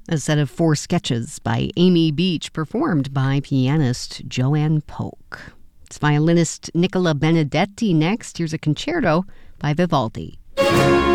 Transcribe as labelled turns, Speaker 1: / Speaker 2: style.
Speaker 1: a set of 4 sketches by Amy Beach performed by pianist Joanne Polk. It's violinist Nicola Benedetti next. Here's a concerto by Vivaldi.